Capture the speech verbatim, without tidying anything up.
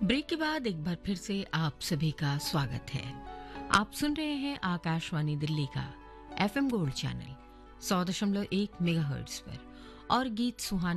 Break के बाद एक बार फिर से आप सभी का स्वागत है। आप सुन रहे हैं आकाशवाणी दिल्ली का एफएम गोल्ड चैनल सौ दशमलव एक मेगाहर्ट्ज पर और गीत सुहाना